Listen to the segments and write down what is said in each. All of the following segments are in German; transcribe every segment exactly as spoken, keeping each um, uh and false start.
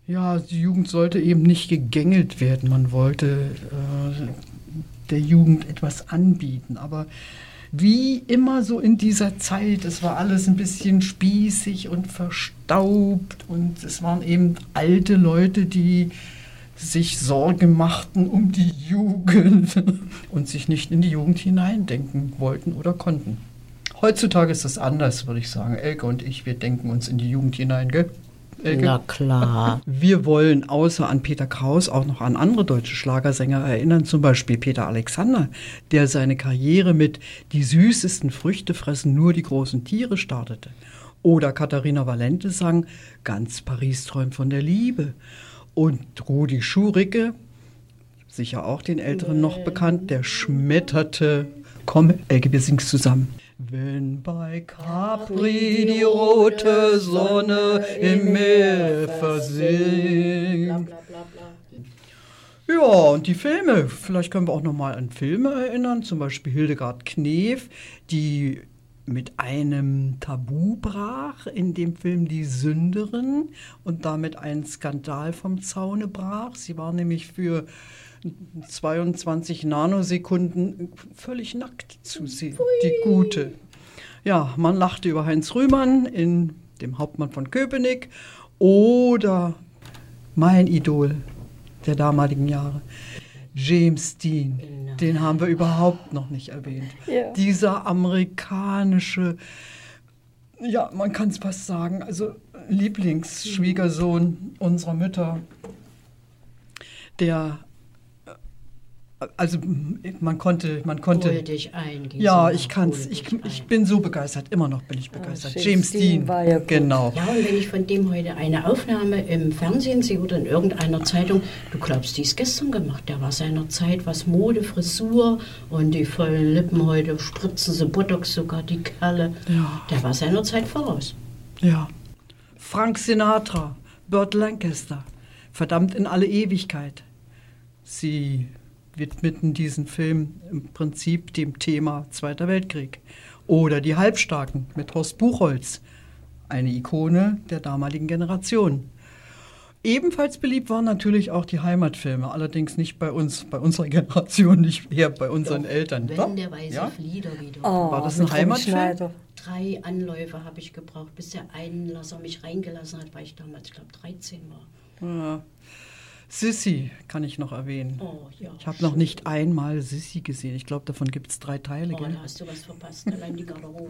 Ja, die Jugend sollte eben nicht gegängelt werden. Man wollte äh, der Jugend etwas anbieten. Aber wie immer so in dieser Zeit, es war alles ein bisschen spießig und verstaubt. Und es waren eben alte Leute, die sich Sorge machten um die Jugend und sich nicht in die Jugend hineindenken wollten oder konnten. Heutzutage ist das anders, würde ich sagen. Elke und ich, wir denken uns in die Jugend hinein, gell? Elke? Na klar. Wir wollen außer an Peter Kraus auch noch an andere deutsche Schlagersänger erinnern, zum Beispiel Peter Alexander, der seine Karriere mit Die süßesten Früchte fressen nur die großen Tiere startete. Oder Katharina Valente sang Ganz Paris träumt von der Liebe. Und Rudi Schuricke, sicher auch den Älteren noch bekannt, der schmetterte, komm, Elke, wir singen's zusammen. Wenn bei Capri die rote Sonne im Meer versinkt. Ja, und die Filme, vielleicht können wir auch noch mal an Filme erinnern, zum Beispiel Hildegard Knef, die mit einem Tabu brach in dem Film Die Sünderin und damit einen Skandal vom Zaune brach. Sie war nämlich für zweiundzwanzig Nanosekunden völlig nackt zu sehen, die Gute. Ja, man lachte über Heinz Rühmann in Dem Hauptmann von Köpenick oder mein Idol der damaligen Jahre, James Dean. Genau. Den haben wir überhaupt noch nicht erwähnt. Ja. Dieser amerikanische, ja, man kann es fast sagen, also Lieblingsschwiegersohn unserer Mütter, der Also man konnte, man konnte. Hol dich ein, ja, ich kann's. Ich, ich bin so begeistert. Immer noch bin ich begeistert. Oh, James Dean war ja gut. Genau. Ja, und wenn ich von dem heute eine Aufnahme im Fernsehen sehe oder in irgendeiner Zeitung, du glaubst, die ist gestern gemacht. Der war seiner Zeit, was Mode, Frisur und die vollen Lippen heute spritzen sie Botox sogar die Kerle. Ja. Der war seiner Zeit voraus. Ja. Frank Sinatra, Burt Lancaster, verdammt in alle Ewigkeit. Sie widmeten diesen Film im Prinzip dem Thema Zweiter Weltkrieg. Oder Die Halbstarken mit Horst Buchholz, eine Ikone der damaligen Generation. Ebenfalls beliebt waren natürlich auch die Heimatfilme, allerdings nicht bei uns, bei unserer Generation, nicht eher bei unseren Doch, Eltern. Wenn der weiße ja? Flieder wieder. Oh, war das ein Heimatfilm? Drei Anläufe habe ich gebraucht, bis der Einlasser mich reingelassen hat, weil ich damals, ich glaube, dreizehn war. Ja. Sissi kann ich noch erwähnen. Oh, ja, ich habe noch nicht einmal Sissi gesehen. Ich glaube, davon gibt es drei Teile. Oh, gell? Da hast du was verpasst, allein die Garderobe.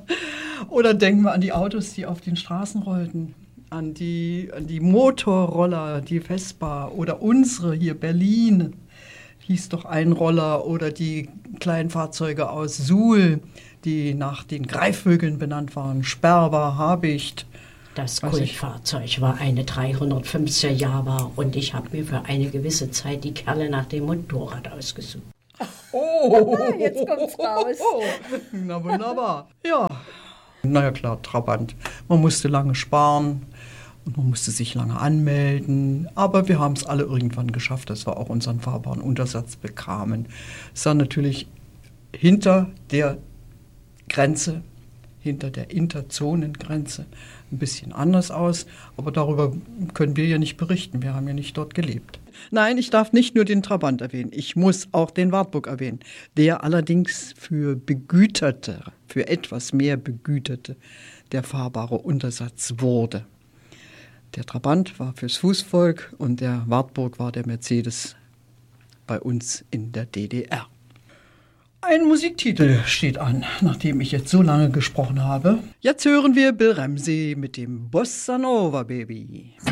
Oder denken wir an die Autos, die auf den Straßen rollten. An die, an die Motorroller, die Vespa oder unsere hier, Berlin, hieß doch ein Roller. Oder die kleinen Fahrzeuge aus Suhl, die nach den Greifvögeln benannt waren. Sperber, Habicht. Das Kultfahrzeug war eine dreihundertfünfziger Jahre und ich habe mir für eine gewisse Zeit die Kerle nach dem Motorrad ausgesucht. Oh, jetzt kommt's raus. Na wunderbar. Ja, naja klar, Trabant. Man musste lange sparen und man musste sich lange anmelden. Aber wir haben es alle irgendwann geschafft, dass wir auch unseren fahrbaren Untersatz bekamen. Es sah natürlich hinter der Grenze, hinter der Interzonengrenze ein bisschen anders aus, aber darüber können wir ja nicht berichten. Wir haben ja nicht dort gelebt. Nein, ich darf nicht nur den Trabant erwähnen, ich muss auch den Wartburg erwähnen, der allerdings für Begüterte, für etwas mehr Begüterte, der fahrbare Untersatz wurde. Der Trabant war fürs Fußvolk und der Wartburg war der Mercedes bei uns in der D D R. Ein Musiktitel steht an, nachdem ich jetzt so lange gesprochen habe. Jetzt hören wir Bill Ramsey mit dem Bossa Nova Baby.